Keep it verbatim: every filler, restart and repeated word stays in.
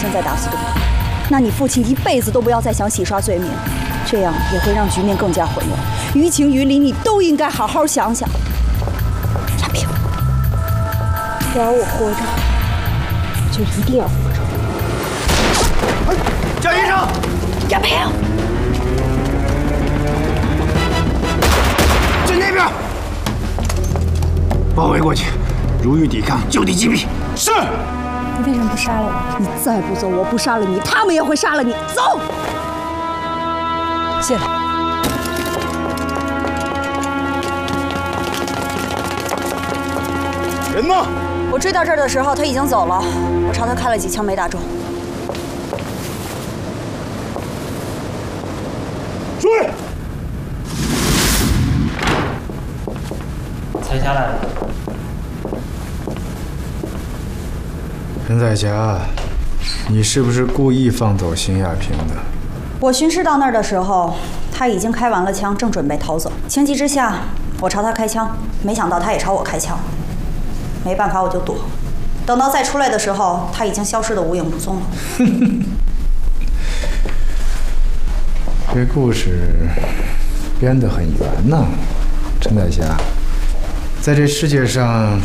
现在打死对方，那你父亲一辈子都不要再想洗刷罪名，这样也会让局面更加混乱。于情于理，你都应该好好想想。亚萍，只要我活着，就一定要活着。 蒋医生， 亚萍， 在那边，包围过去，如遇抵抗，就地击毙。是。 你为什么不杀了我？你再不走，我不杀了你，他们也会杀了你。走。谢了。 人呢？ 我追到这儿的时候，他已经走了。我朝他开了几枪，没打中。 追！ 才下来了。 陈彩霞，你是不是故意放走辛亚萍的？ 我巡视到那儿的时候，他已经开完了枪，正准备逃走。情急之下，我朝他开枪，没想到他也朝我开枪。没办法，我就躲。等到再出来的时候，他已经消失得无影无踪了。 这故事编得很圆呢，陈彩霞。在这世界上，